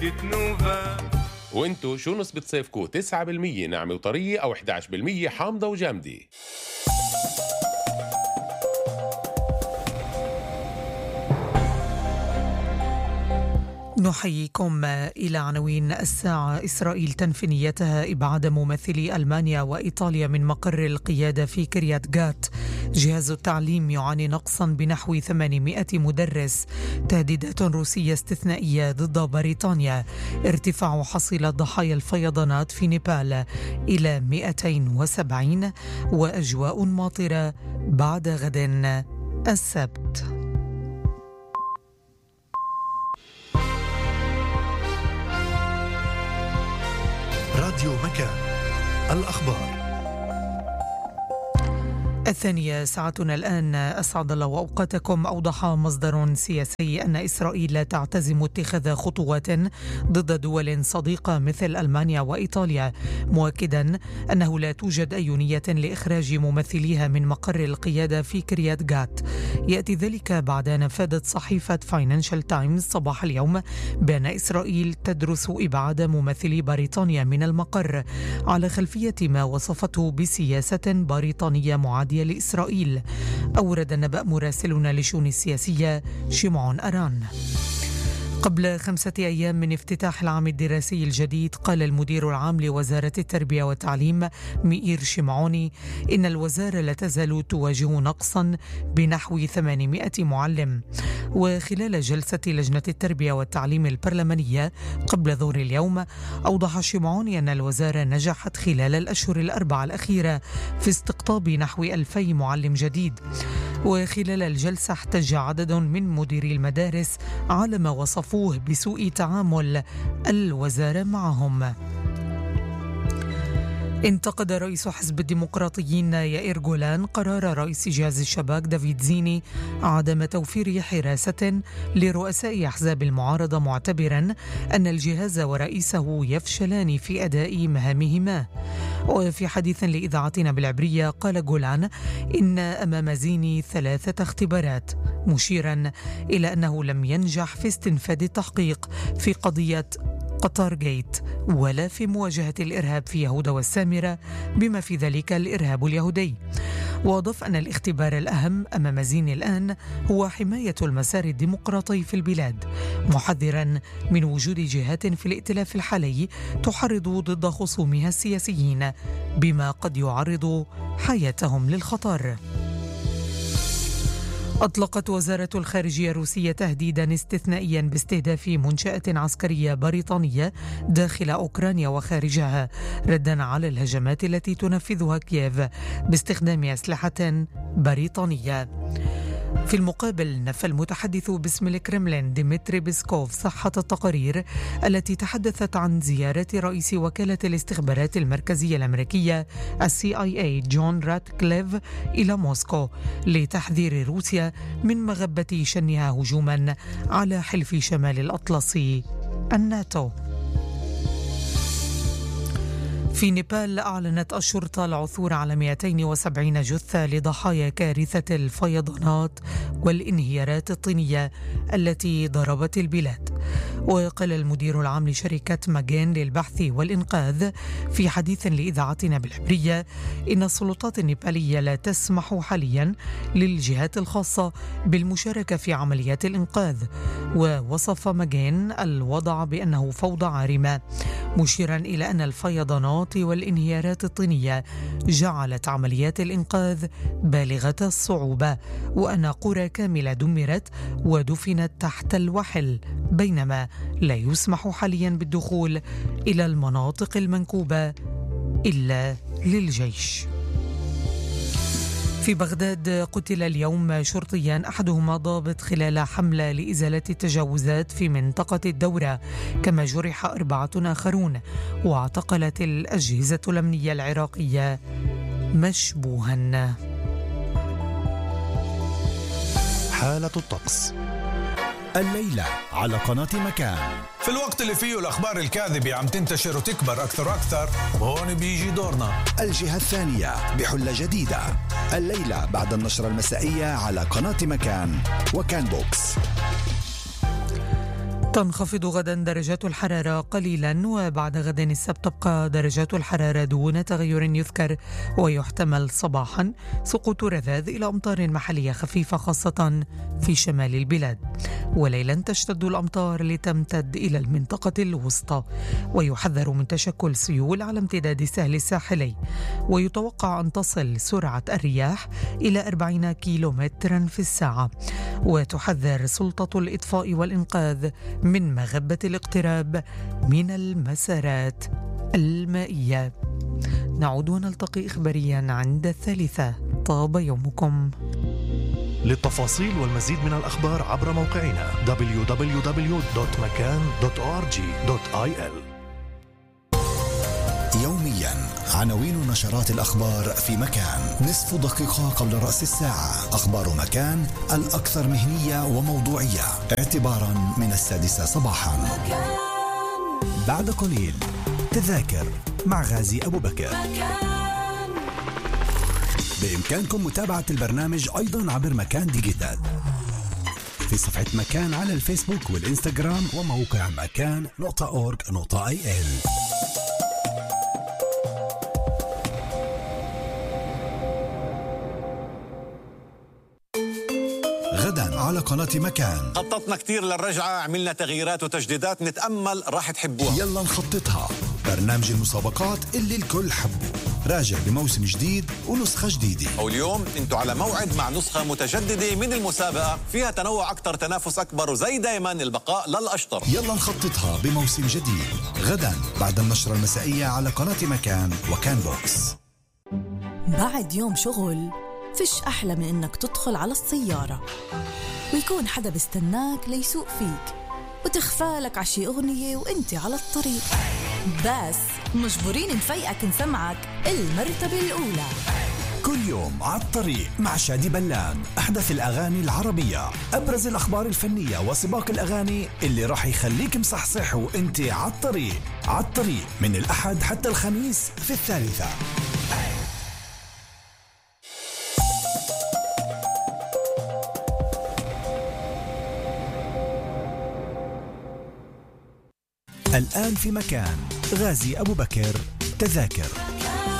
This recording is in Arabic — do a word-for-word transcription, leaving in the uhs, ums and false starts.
وانتو شو نسبة صيفكو؟ تسعة بالمية ناعمة وطرية أو إحدى عشر بالمية حامضة وجامدة؟ نحييكم إلى عناوين الساعة. إسرائيل تنفي نيتها إبعاد ممثلي ألمانيا وإيطاليا من مقر القيادة في كريات جات. جهاز التعليم يعاني نقصا بنحو ثمانمائة مدرس. تهديدات روسية استثنائية ضد بريطانيا. ارتفاع حصيلة ضحايا الفيضانات في نيبال إلى مئتين وسبعين. وأجواء ماطرة بعد غد السبت. راديو مكان، الأخبار. الثانية ساعتنا الآن. أسعد الله وأوقاتكم. أوضح مصدر سياسي أن إسرائيل لا تعتزم اتخاذ خطوات ضد دول صديقة مثل ألمانيا وإيطاليا، مؤكدا أنه لا توجد أي نية لإخراج ممثليها من مقر القيادة في كريات جات. يأتي ذلك بعد أن أفادت صحيفة فاينانشال تايمز صباح اليوم بأن إسرائيل تدرس إبعاد ممثلي بريطانيا من المقر على خلفية ما وصفته بسياسة بريطانية معادية لإسرائيل. أورد النبأ مراسلنا لشؤون السياسية شمعون أران. قبل خمسة أيام من افتتاح العام الدراسي الجديد، قال المدير العام لوزارة التربية والتعليم مئير شمعوني إن الوزارة لا تزال تواجه نقصا بنحو ثمانمائة معلم. وخلال جلسة لجنة التربية والتعليم البرلمانية قبل ظهر اليوم، أوضح شمعوني أن الوزارة نجحت خلال الأشهر الأربعة الأخيرة في استقطاب نحو ألفي معلم جديد. وخلال الجلسة احتج عدد من مديري المدارس على ما وصفوه بسوء تعامل الوزارة معهم. انتقد رئيس حزب الديمقراطيين يائير جولان قرار رئيس جهاز الشباك دافيد زيني عدم توفير حراسة لرؤساء أحزاب المعارضة، معتبرا أن الجهاز ورئيسه يفشلان في أداء مهامهما. وفي حديث لإذاعتنا بالعبرية قال جولان إن أمام زيني ثلاثة اختبارات، مشيرا إلى أنه لم ينجح في استنفاد التحقيق في قضية قطار جيت ولا في مواجهة الإرهاب في يهودا والسامرة، بما في ذلك الإرهاب اليهودي. وأضاف أن الاختبار الأهم أمام زيني الآن هو حماية المسار الديمقراطي في البلاد، محذرا من وجود جهات في الائتلاف الحالي تحرض ضد خصومها السياسيين بما قد يعرض حياتهم للخطر. أطلقت وزارة الخارجية الروسية تهديدا استثنائيا باستهداف منشأة عسكرية بريطانية داخل أوكرانيا وخارجها، ردا على الهجمات التي تنفذها كييف باستخدام أسلحة بريطانية. في المقابل، نفى المتحدث باسم الكرملين ديمتري بيسكوف صحة التقارير التي تحدثت عن زيارة رئيس وكالة الاستخبارات المركزية الأمريكية السي آي إيه جون راتكليف إلى موسكو لتحذير روسيا من مغبة شنها هجوما على حلف شمال الأطلسي الناتو. في نيبال، أعلنت الشرطة العثور على مئتين وسبعين جثة لضحايا كارثة الفيضانات والانهيارات الطينية التي ضربت البلاد. وقال المدير العام لشركة ماجين للبحث والإنقاذ في حديث لإذاعتنا بالعبرية إن السلطات النيبالية لا تسمح حاليا للجهات الخاصة بالمشاركة في عمليات الإنقاذ. ووصف ماجين الوضع بأنه فوضى عارمة، مشيرا إلى أن الفيضانات والانهيارات الطينية جعلت عمليات الإنقاذ بالغة الصعوبة، وأن قرى كاملة دمرت ودفنت تحت الوحل، بينما لا يسمح حاليا بالدخول إلى المناطق المنكوبة إلا للجيش. في بغداد، قتل اليوم شرطيان، أحدهما ضابط خلال حملة لإزالة التجاوزات في منطقة الدورة، كما جرح أربعة آخرون. واعتقلت الأجهزة الأمنية العراقية مشبوها. حالة الطقس الليلة على قناة مكان. في الوقت اللي فيه الأخبار الكاذبة عم تنتشر وتكبر أكثر وأكثر، وهون بيجي دورنا. الجهة الثانية بحلة جديدة الليلة بعد النشرة المسائية على قناة مكان وكان بوكس. تنخفض غدا درجات الحرارة قليلا، وبعد غد السبت تبقى درجات الحرارة دون تغير يذكر، ويحتمل صباحا سقوط رذاذ إلى أمطار محلية خفيفة خاصة في شمال البلاد، وليلا تشتد الأمطار لتمتد إلى المنطقة الوسطى، ويحذر من تشكل سيول على امتداد الساحل الساحلي، ويتوقع أن تصل سرعة الرياح إلى أربعين كيلومترا في الساعة. وتحذر سلطة الإطفاء والإنقاذ من مغبة الاقتراب من المسارات المائية. نعود ونلتقي إخباريا عند الثالثة. طاب يومكم. للتفاصيل والمزيد من الأخبار عبر موقعنا دبليو دبليو دبليو دوت مكان دوت أو آر جي دوت آي إل. يوميا عناوين نشرات الأخبار في مكان، نصف دقيقة قبل رأس الساعة. أخبار مكان الأكثر مهنية وموضوعية اعتبارا من السادسة صباحا. بعد قليل تذاكر مع غازي أبو بكر. بإمكانكم متابعة البرنامج أيضا عبر مكان ديجيتال في صفحة مكان على الفيسبوك والإنستغرام وموقع مكان نقطة أورج نقطة آي إل. غدا على قناة مكان خططنا كتير للرجعة، عملنا تغييرات وتجديدات نتأمل راح تحبوها. يلا نخططها، برنامج المسابقات اللي الكل حبه، راجع بموسم جديد ونسخة جديدة. يلا نخططها بموسم جديد غدا بعد النشرة المسائية على قناة مكان وكان بوكس. بعد يوم شغل فيش أحلى من إنك تدخل على السيارة ويكون حدا بيستناك ليسوق فيك وتخفالك عشي أغنية وإنتي على الطريق، بس مجبورين نفيقك نسمعك المرتبة الأولى. كل يوم على الطريق مع شادي بلان، أحدث الأغاني العربية، أبرز الأخبار الفنية وسباق الأغاني اللي راح يخليك مصحصح وإنتي على الطريق. على الطريق من الأحد حتى الخميس في الثالثة. الآن في مكان غازي أبو بكر. تذاكر